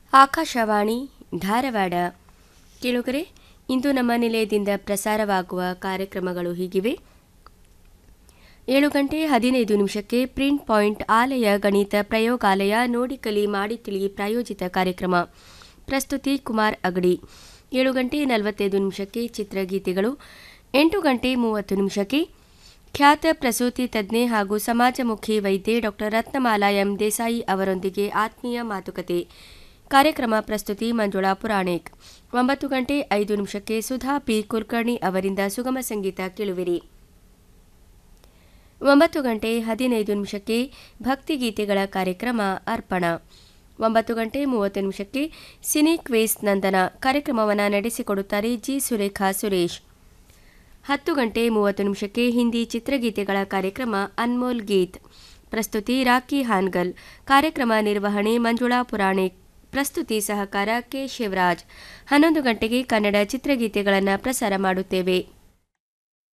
ಆಕಾಶವಾಣಿ ಧಾರವಾಡ. ಕೇಳುಗರೆ, ಇಂದು ನಮ್ಮ ನಿಲಯದಿಂದ ಪ್ರಸಾರವಾಗುವ ಕಾರ್ಯಕ್ರಮಗಳು ಹೀಗಿವೆ. 7:15 ಪ್ರಿಂಟ್ ಪಾಯಿಂಟ್ ಆಲಯ ಗಣಿತ ಪ್ರಯೋಗಾಲಯ ನೋಡಿ ಕಲಿ ಮಾಡಿ ತಿಳಿ ಪ್ರಾಯೋಜಿತ ಕಾರ್ಯಕ್ರಮ. ಪ್ರಸ್ತುತಿ ಕುಮಾರ್ ಅಗಡಿ. 7:45 ಚಿತ್ರಗೀತೆಗಳು. 8:30 ಖ್ಯಾತ ಪ್ರಸೂತಿ ತಜ್ಞೆ ಹಾಗೂ ಸಮಾಜಮುಖಿ ವೈದ್ಯೆ ಡಾ ರತ್ನಮಾಲಾ ಎಂ ದೇಸಾಯಿ ಅವರೊಂದಿಗೆ ಆತ್ಮೀಯ ಮಾತುಕತೆ. ಕಾರ್ಯಕ್ರಮ ಪ್ರಸ್ತುತಿ ಮಂಜುಳಾ ಪುರಾಣಿಕ್. 9:05 ಸುಧಾ ಪಿ ಕುಲಕರ್ಣಿ ಅವರಿಂದ ಸುಗಮ ಸಂಗೀತ ಕೇಳುವಿರಿ. 9:15 ಭಕ್ತಿಗೀತೆಗಳ ಕಾರ್ಯಕ್ರಮ ಅರ್ಪಣ. 9:30 ಸಿನಿ ಕ್ವೇಸ್ ನಂದನ ಕಾರ್ಯಕ್ರಮವನ್ನು ನಡೆಸಿಕೊಡುತ್ತಾರೆ ಜಿ ಸುರೇಖಾ ಸುರೇಶ್. 10:30 ಹಿಂದಿ ಚಿತ್ರಗೀತೆಗಳ ಕಾರ್ಯಕ್ರಮ ಅನ್ಮೋಲ್ ಗೀತ್. ಪ್ರಸ್ತುತಿ ರಾಕಿ ಹಾನ್ಗಲ್. ಕಾರ್ಯಕ್ರಮ ನಿರ್ವಹಣೆ ಮಂಜುಳಾ ಪುರಾಣಿಕ್. ಪ್ರಸ್ತುತಿ ಸಹಕಾರ ಕೆ ಶಿವರಾಜ್. 11 ಗಂಟೆಗೆ ಕನ್ನಡ ಚಿತ್ರಗೀತೆಗಳನ್ನು ಪ್ರಸಾರ ಮಾಡುತ್ತೇವೆ.